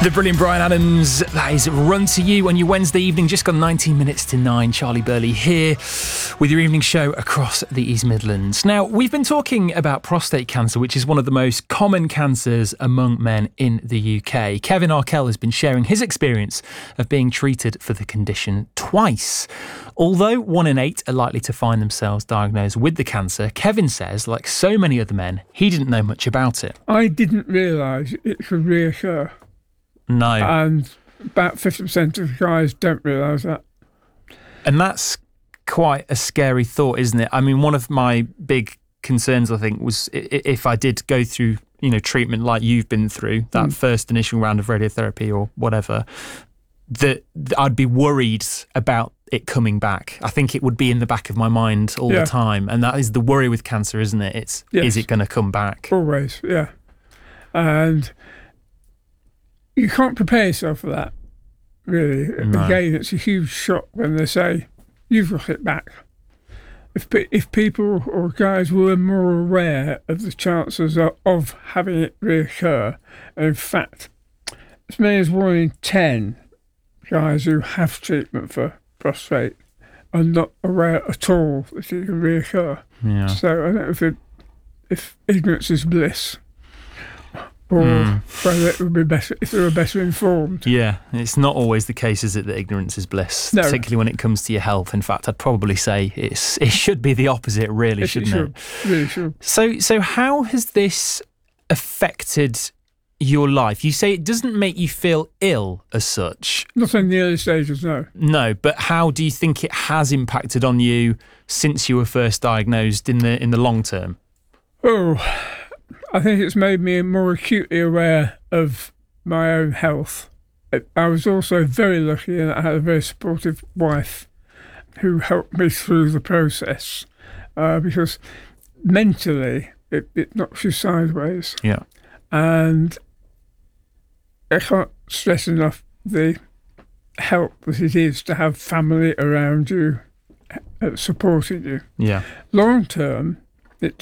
The brilliant Bryan Adams. That is Run to You on your Wednesday evening. Just gone 19 minutes to 9. Charlie Burley here with your evening show across the East Midlands. Now, we've been talking about prostate cancer, which is one of the most common cancers among men in the UK. Kevin Arkell has been sharing his experience of being treated for the condition twice. Although 1 in 8 are likely to find themselves diagnosed with the cancer, Kevin says, like so many other men, he didn't know much about it. I didn't realise it could reoccur. No. And about 50% of guys don't realise that. And that's quite a scary thought, isn't it? I mean, one of my big concerns, I think, was if I did go through, treatment like you've been through, that first initial round of radiotherapy or whatever, that I'd be worried about it coming back. I think it would be in the back of my mind all the time. And that is the worry with cancer, isn't it? Is it going to come back? Always, yeah. And you can't prepare yourself for that, really. No. Again, it's a huge shock when they say, you've got it back. If people or guys were more aware of the chances of having it reoccur, and in fact, as many as 1 in 10 guys who have treatment for prostate are not aware at all that it can reoccur. Yeah. So I don't know if ignorance is bliss, or whether it would be better if they were better informed. Yeah, it's not always the case, is it, that ignorance is bliss, particularly when it comes to your health. In fact, I'd probably say it should be the opposite, really, shouldn't it? Really should. So how has this affected your life? You say it doesn't make you feel ill as such. Not in the early stages, no. No, but how do you think it has impacted on you since you were first diagnosed in the long term? Oh, I think it's made me more acutely aware of my own health. I was also very lucky in that I had a very supportive wife who helped me through the process, because mentally it knocks you sideways. Yeah. And I can't stress enough the help that it is to have family around you supporting you. Yeah. Long term,